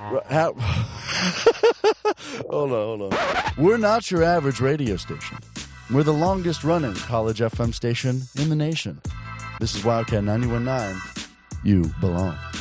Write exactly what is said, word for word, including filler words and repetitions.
How- hold on, hold on. We're not your average radio station. We're the longest running college F M station in the nation. This is Wildcat ninety-one point nine. You belong.